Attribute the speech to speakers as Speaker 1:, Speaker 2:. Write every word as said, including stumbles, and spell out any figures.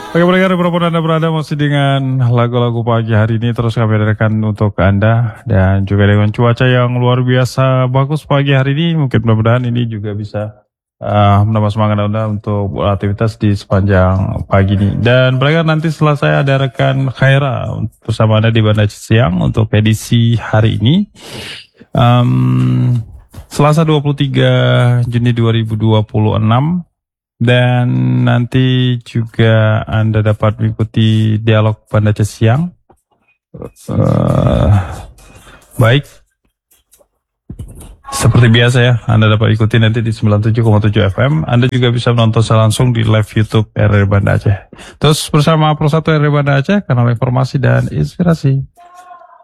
Speaker 1: Oke, pendengar dimanapun Anda berada, masih dengan lagu-lagu pagi hari ini terus kami hadirkan untuk Anda, dan juga dengan cuaca yang luar biasa bagus pagi hari ini. Mungkin mudah-mudahan ini juga bisa uh, menambah semangat Anda untuk beraktivitas di sepanjang pagi ini. Dan pendengar, nanti setelah saya ada rekan Khaira bersama Anda di Banda Siang untuk edisi hari ini. Um, Selasa dua puluh tiga Juni dua ribu dua puluh enam. Dan nanti juga Anda dapat mengikuti dialog Banda Siang. Uh, baik, seperti biasa ya, Anda dapat ikuti nanti di sembilan puluh tujuh koma tujuh F M. Anda juga bisa menonton secara langsung di live YouTube R R I Banda Aceh. Terus bersama Pro satu R R I Banda Aceh, kanal informasi dan inspirasi.